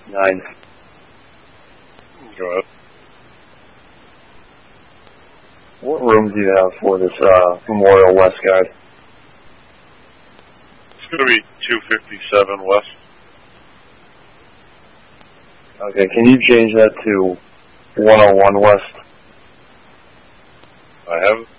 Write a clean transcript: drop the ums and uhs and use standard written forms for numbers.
9. Go ahead. What room do you have for this Memorial West guide? It's going to be 257 West. Okay, can you change that to 101 West? I have